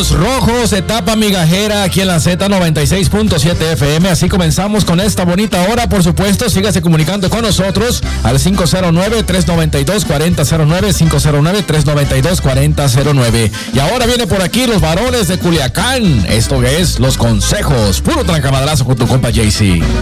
Los Rojos, etapa migajera aquí en la Z96.7 FM. Así comenzamos con esta bonita hora. Por supuesto, sígase comunicando con nosotros al 509-392-4009, 509-392-4009. Y ahora viene por aquí los varones de Culiacán. Esto es Los Consejos. Puro trancamadrazo con tu compa JC.